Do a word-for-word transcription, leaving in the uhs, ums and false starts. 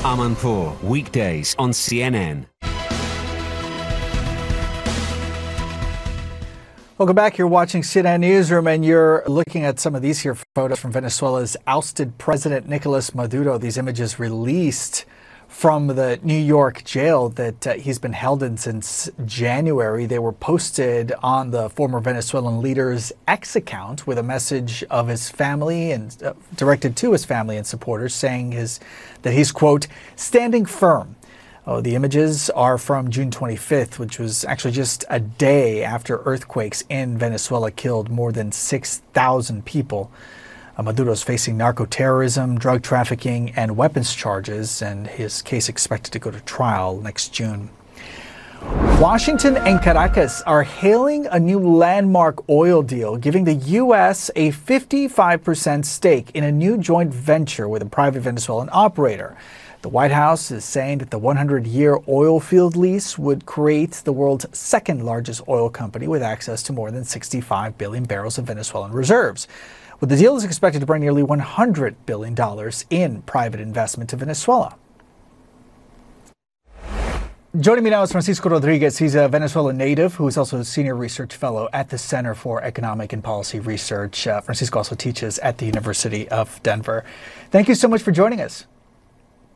Amanpour, weekdays on C N N. Welcome back. You're watching C N N Newsroom, and you're looking at some of these here photos from Venezuela's ousted President Nicolas Maduro. These images released from the New York jail that uh, he's been held in since January. They were posted on the former Venezuelan leader's X account with a message of his family and uh, directed to his family and supporters, saying his that he's, quote, standing firm. Oh, the images are from June twenty-fifth, which was actually just a day after earthquakes in Venezuela killed more than six thousand people. Uh, Maduro's facing narco-terrorism, drug trafficking, and weapons charges, and his case expected to go to trial next June. Washington and Caracas are hailing a new landmark oil deal, giving the U S a fifty-five percent stake in a new joint venture with a private Venezuelan operator. The White House is saying that the one hundred year oil field lease would create the world's second largest oil company with access to more than sixty-five billion barrels of Venezuelan reserves. Well, the deal is expected to bring nearly one hundred billion dollars in private investment to Venezuela. Joining me now is Francisco Rodriguez. He's a Venezuelan native who is also a senior research fellow at the Center for Economic and Policy Research. Uh, Francisco also teaches at the University of Denver. Thank you so much for joining us.